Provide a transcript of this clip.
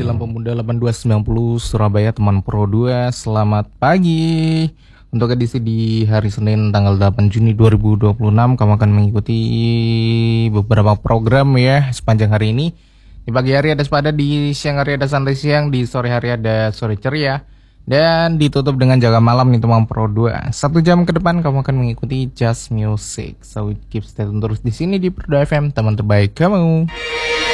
Silam Pemuda 8290 Surabaya, teman Pro 2. Selamat pagi. Untuk edisi di hari Senin tanggal 8 Juni 2026, kamu akan mengikuti beberapa program ya sepanjang hari ini. Di pagi hari ada sepada, di siang hari ada santai siang, di sore hari ada sore ceria, dan ditutup dengan jaga malam nih teman Pro 2. 1 jam ke depan kamu akan mengikuti Just Music. So keep stay tune terus di sini di Pro 2 FM, teman terbaik kamu.